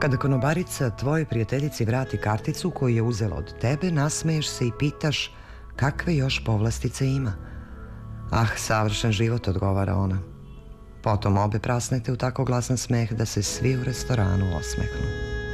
Kada konobarica tvojoj prijateljici vrati karticu koju je uzela od tebe, nasmeješ se i pitaš kakve još povlastice ima. Ah, savršen život, odgovara ona. Potom obe prasnete u tako glasan smeh da se svi u restoranu osmehnu.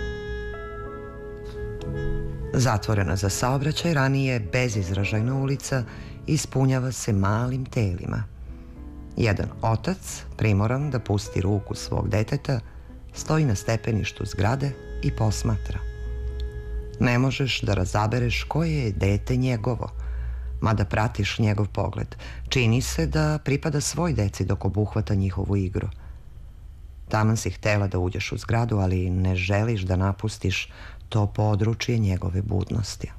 Zatvorena za saobraćaj, ranije bezizražajna ulica ispunjava se malim telima. Jedan otac, primoran da pusti ruku svog deteta, stoji na stepeništu zgrade i posmatra. Ne možeš da razabereš koje je dete njegovo, mada pratiš njegov pogled. Čini se da pripada svoj deci dok obuhvata njihovu igru. Taman si htela da uđeš u zgradu, ali ne želiš da napustiš to područje njegove budnosti.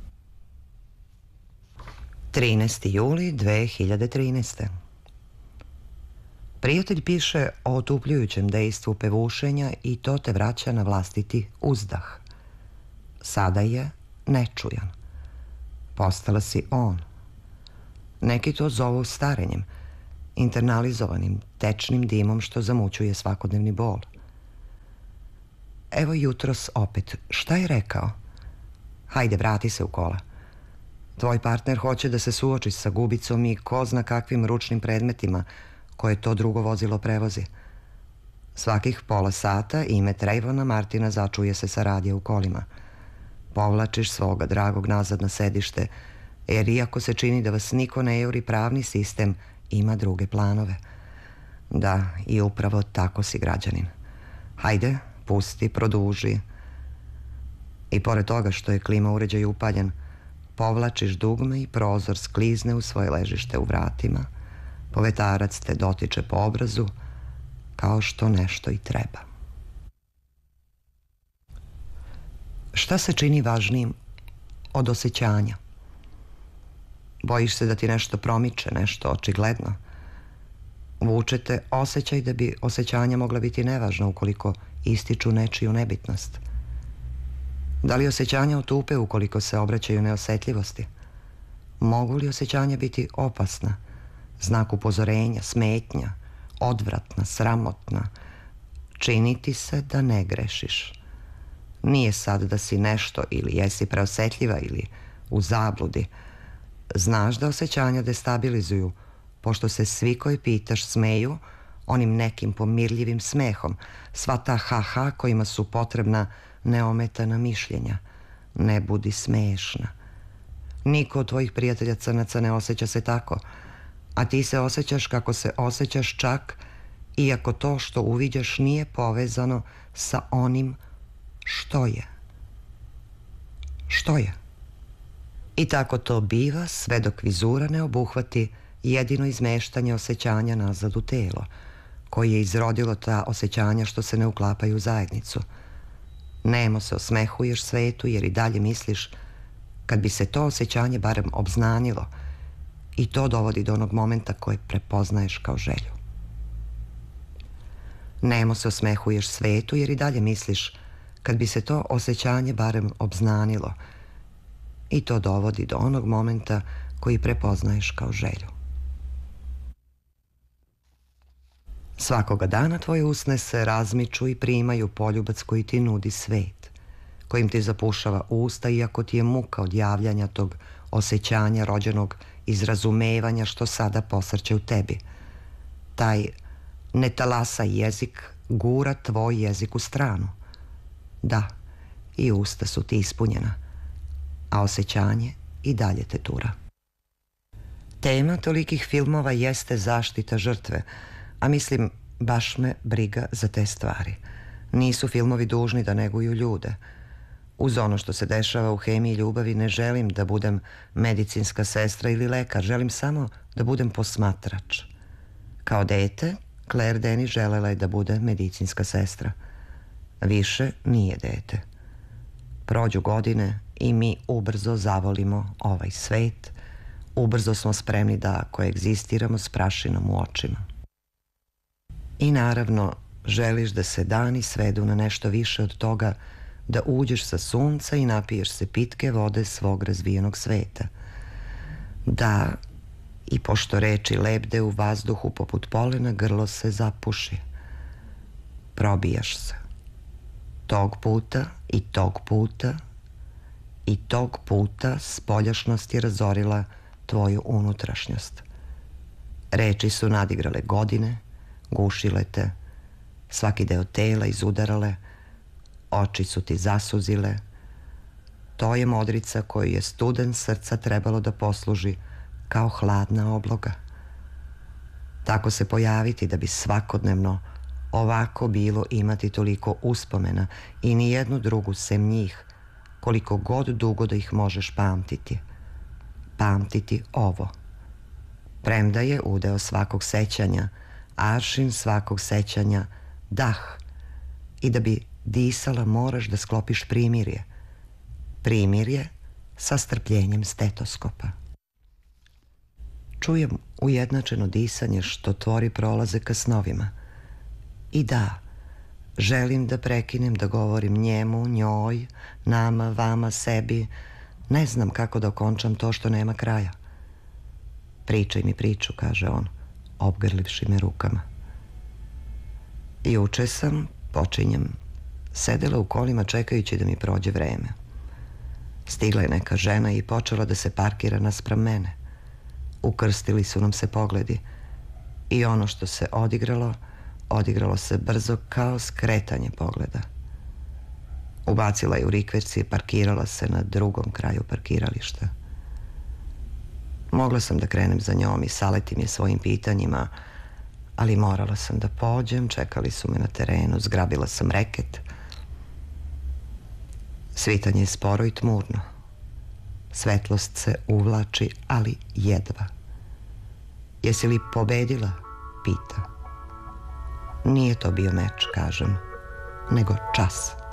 13. juli 2013. Prijatelj piše o otupljujućem dejstvu pevušenja i to te vraća na vlastiti uzdah. Sada je nečujan. Postala si on. Neki to zovu starenjem, internalizovanim, tečnim dimom što zamućuje svakodnevni bol. Evo jutros opet. Šta je rekao? Hajde, vrati se u kola. Tvoj partner hoće da se suoči sa gubicom i ko zna kakvim ručnim predmetima koje to drugo vozilo prevozi. Svakih pola sata ime Trayvona Martina začuje se sa radija u kolima. Povlačiš svoga dragog nazad na sedište, jer iako se čini da vas niko ne juri, pravni sistem ima druge planove. Da, i upravo tako si građanin. Hajde, pusti, produži. I pored toga što je klima uređaj upaljen, povlačiš dugme i prozor sklizne u svoje ležište u vratima. Povetarac te dotiče po obrazu, kao što nešto i treba. Šta se čini važnijim od osjećanja? Bojiš se da ti nešto promiče, nešto očigledno. Vučete osjećaj da bi osjećanja mogla biti nevažna ukoliko ističu nečiju nebitnost. Da li osjećanja otupe ukoliko se obraćaju neosetljivosti? Mogu li osjećanja biti opasna, znak upozorenja, smetnja, odvratna, sramotna? Činiti se da ne grešiš. Nije sad da si nešto ili jesi preosetljiva ili u zabludi. Znaš da osjećanja destabilizuju, pošto se svi koji pitaš smeju onim nekim pomirljivim smehom, sva ta ha-ha kojima su potrebna neometana mišljenja. Ne budi smešna. Niko od tvojih prijatelja crnaca ne osjeća se tako, a ti se osjećaš kako se osjećaš, čak iako to što uviđaš nije povezano sa onim što je. Što je? I tako to biva sve dok vizura ne obuhvati jedino izmeštanje osjećanja nazad u telo, koje je izrodilo ta osjećanja što se ne uklapaju u zajednicu. Nemo se osmehuješ svetu jer i dalje misliš kad bi se to osjećanje barem obznanilo, i to dovodi do onog momenta koje prepoznaješ kao želju. Nemo se osmehuješ svetu jer i dalje misliš kad bi se to osjećanje barem obznanilo, i to dovodi do onog momenta koji prepoznaješ kao želju. Svakoga dana tvoje usne se razmiču i primaju poljubac koji ti nudi svet, kojim ti zapušava usta iako ti je muka od javljanja tog osjećanja rođenog iz razumevanja što sada posrće u tebi. Taj netalasaj jezik gura tvoj jezik u stranu. Da, i usta su ti ispunjena, a osjećanje i dalje te tura. Tema tolikih filmova jeste zaštita žrtve, a mislim, baš me briga za te stvari. Nisu filmovi dužni da neguju ljude. Uz ono što se dešava u hemiji ljubavi ne želim da budem medicinska sestra ili lekar, želim samo da budem posmatrač. Kao dete, Claire Denis želela je da bude medicinska sestra. Više nije dete. Prođu godine i mi ubrzo zavolimo ovaj svet. Ubrzo smo spremni da koegzistiramo s prašinom u očima. I naravno, želiš da se dani svedu na nešto više od toga, da uđeš sa sunca i napiješ se pitke vode svog razvijenog sveta. Da, i pošto reči lebde u vazduhu poput polena, grlo se zapuši. Probijaš se. Tog puta i tog puta i tog puta spoljašnost je razorila tvoju unutrašnjost. Reči su nadigrale godine, gušile te, svaki deo tela izudarale, oči su ti zasuzile. To je modrica koju je studen srca trebalo da posluži kao hladna obloga. Tako se pojaviti da bi svakodnevno ovako bilo imati toliko uspomena i nijednu drugu sem njih, koliko god dugo da ih možeš pamtiti. Pamtiti ovo. Premda je udeo svakog sećanja, aršin svakog sećanja, dah. I da bi disala moraš da sklopiš primirje. Primirje sa strpljenjem stetoskopa. Čujem ujednačeno disanje što tvori prolaze ka snovima. I da, želim da prekinem da govorim njemu, njoj, nama, vama, sebi. Ne znam kako da okončam to što nema kraja. Pričaj mi priču, kaže on, obgrlivši me rukama. Juče sam, počinjem, sedela u kolima čekajući da mi prođe vreme. Stigla je neka žena i počela da se parkira naspram mene. Ukrstili su nam se pogledi i ono što se odigralo se brzo kao skretanje pogleda. Ubacila je u rikverc i parkirala se na drugom kraju parkirališta. Mogla sam da krenem za njom i saletim je svojim pitanjima, ali morala sam da pođem, čekali su me na terenu, zgrabila sam reket. Svitanje je sporo i tmurno. Svetlost se uvlači, ali jedva. Jesi li pobedila? Pita. Nije to bio meč, kažem, nego čas.